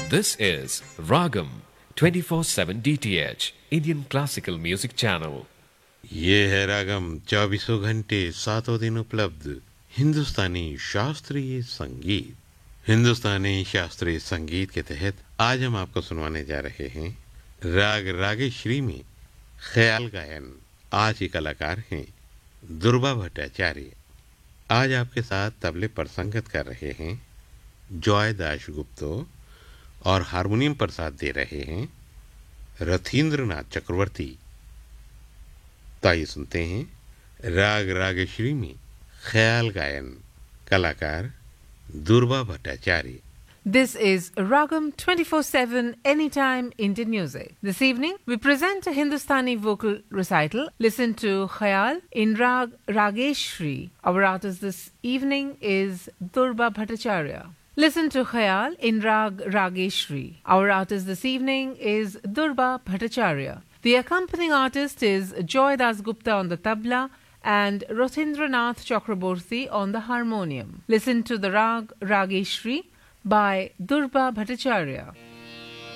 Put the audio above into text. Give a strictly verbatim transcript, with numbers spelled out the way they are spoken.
This is Ragam twenty-four seven D T H Indian Classical Music Channel. ये है रागम चौबीसों घंटे सातों दिन उपलब्ध हिंदुस्तानी शास्त्रीय संगीत। हिंदुस्तानी शास्त्रीय संगीत के तहत आज हम आपको सुनवाने जा रहे हैं राग रागेश्वरी में ख्याल गायन। आज के कलाकार हैं दुर्बा भट्टाचार्य। आज आपके साथ तबले पर संगत कर रहे हैं जॉय दाशगुप्तो और हारमोनियम पर साथ दे रहे हैं रथींद्रनाथ चक्रवर्ती। तो आइए सुनते हैं राग रागेश्वरी में ख्याल गायन, कलाकार दुर्बा Bhattacharya. This is Ragam twenty-four seven Anytime Indian Music. This evening we present a Hindustani vocal recital. Listen to Khayal in Rag Rageshri. Our artist this evening is Durba Bhattacharya. Listen to Khayal in Rag Rageshri. Our artist this evening is Durba Bhattacharya. The accompanying artist is Joy Das Gupta on the tabla and Rothindranath Chakraborty on the harmonium. Listen to the Rag Rageshri by Durba Bhattacharya.